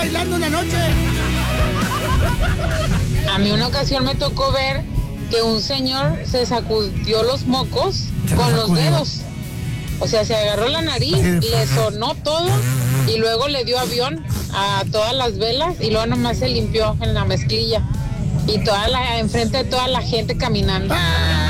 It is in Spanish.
Bailando una noche. A mí una ocasión me tocó ver que un señor se sacudió los mocos con los dedos. O sea, se agarró la nariz, le sonó todo y luego le dio avión a todas las velas y luego nomás se limpió en la mezclilla. Y enfrente de toda la gente caminando.